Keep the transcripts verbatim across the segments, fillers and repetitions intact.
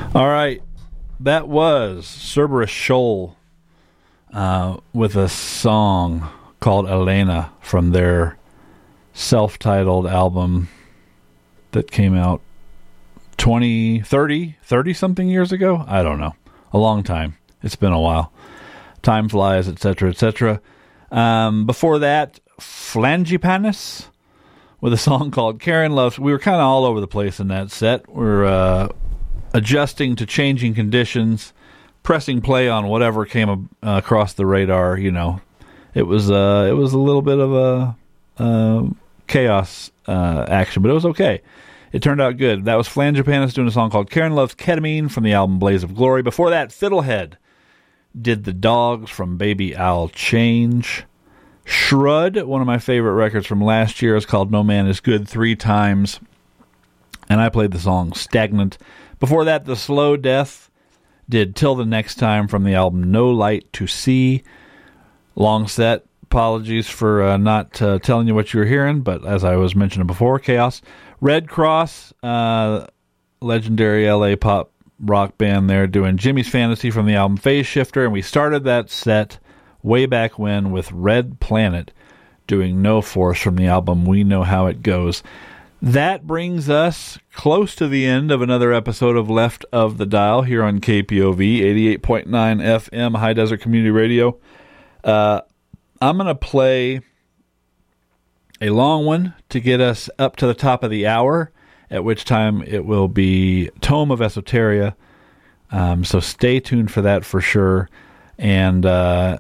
All right, that was Cerberus Shoal uh, with a song called Elena from their self-titled album that came out twenty, thirty, thirty-something years ago? I don't know. A long time. It's been a while. Time flies, et cetera, et cetera. Um, before that, Flangipanis with a song called Karen Loves. We were kind of all over the place in that set. We're uh, adjusting to changing conditions, pressing play on whatever came uh, across the radar. You know, it was uh, it was a little bit of a uh, chaos uh, action, but it was okay. It turned out good. That was Flangipanis doing a song called Karen Loves Ketamine from the album Blaze of Glory. Before that, Fiddlehead did The Dogs from Baby I'll Change. Shrud, one of my favorite records from last year, is called No Man Is Good Three Times. And I played the song Stagnant. Before that, The Slow Death did Till the Next Time from the album No Light to See. Long set. Apologies for uh, not uh, telling you what you were hearing, but as I was mentioning before, Chaos. Red Cross, uh, legendary L A pop rock band there, doing Jimmy's Fantasy from the album Phase Shifter, and we started that set way back when with Red Planet doing No Force from the album We Know How It Goes. That brings us close to the end of another episode of Left of the Dial here on K P O V, eighty-eight point nine F M, High Desert Community Radio. Uh, I'm going to play a long one to get us up to the top of the hour, at which time it will be Tome of Esoteria. Um, so stay tuned for that for sure. And uh,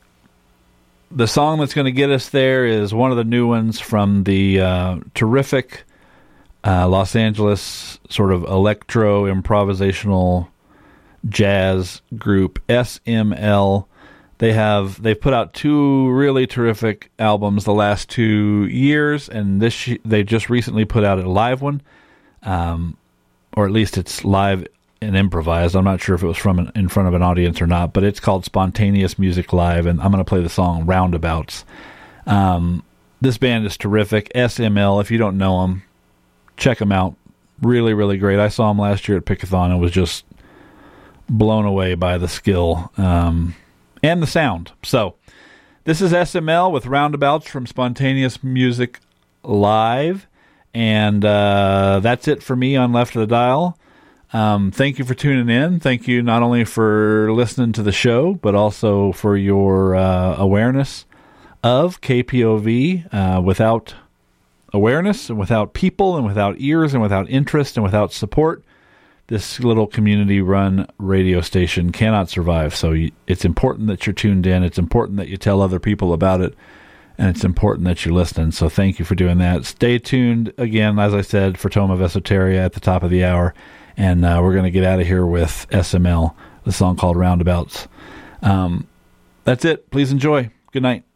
the song that's going to get us there is one of the new ones from the uh, terrific uh, Los Angeles sort of electro improvisational jazz group S M L. They have they've put out two really terrific albums the last two years, and this sh- they just recently put out a live one, um, or at least it's live and improvised. I'm not sure if it was from an, in front of an audience or not, but it's called Spontaneous Music Live, and I'm going to play the song Roundabouts. Um, this band is terrific. S M L, if you don't know them, check them out. Really, really great. I saw them last year at Pickathon and was just blown away by the skill. Um, And the sound. So, this is S M L with Roundabouts from Spontaneous Music Live. And uh, that's it for me on Left of the Dial. Um, thank you for tuning in. Thank you not only for listening to the show, but also for your uh, awareness of K P O V. Uh, without awareness, and without people, and without ears, and without interest, and without support, this little community-run radio station cannot survive. So you, it's important that you're tuned in. It's important that you tell other people about it. And it's important that you're listening. So thank you for doing that. Stay tuned, again, as I said, for Tome of Esoteria at the top of the hour. And uh, we're going to get out of here with S M L, the song called Roundabouts. Um, that's it. Please enjoy. Good night.